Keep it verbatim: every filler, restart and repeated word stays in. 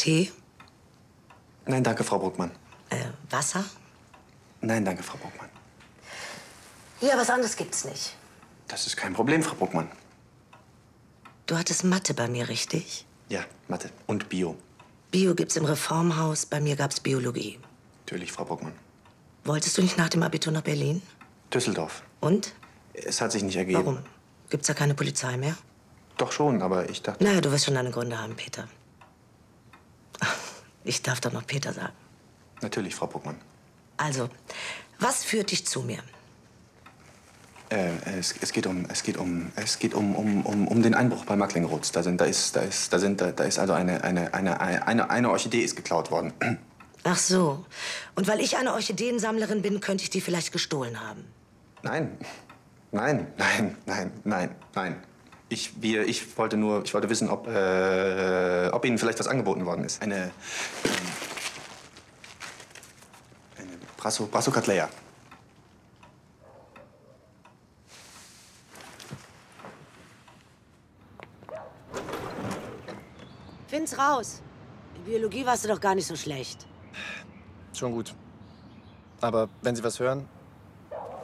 Tee? Nein, danke, Frau Bruckmann. Äh, Wasser? Nein, danke, Frau Bruckmann. Ja, was anderes gibt's nicht. Das ist kein Problem, Frau Bruckmann. Du hattest Mathe bei mir, richtig? Ja, Mathe und Bio. Bio gibt's im Reformhaus, bei mir gab's Biologie. Natürlich, Frau Bruckmann. Wolltest du nicht nach dem Abitur nach Berlin? Düsseldorf. Und? Es hat sich nicht ergeben. Warum? Gibt's da keine Polizei mehr? Doch schon, aber ich dachte... Naja, du wirst schon deine Gründe haben, Peter. Ich darf doch noch Peter sagen. Natürlich, Frau Bruckmann. Also, was führt dich zu mir? Äh, es, es geht um, es geht um, es geht um, um, um, um den Einbruch bei Macklingrotz. Da sind, da ist, da ist, da sind, da, da ist also eine, eine, eine, eine, eine Orchidee ist geklaut worden. Ach so. Und weil ich eine Orchideensammlerin bin, könnte ich die vielleicht gestohlen haben. Nein, nein, nein, nein, nein, nein. Ich, wir, ich wollte nur, ich wollte wissen, ob, äh, ob Ihnen vielleicht was angeboten worden ist. Eine, ähm, eine Brasso, Brassicatleia. Find's raus. In Biologie warst du doch gar nicht so schlecht. Schon gut. Aber wenn Sie was hören,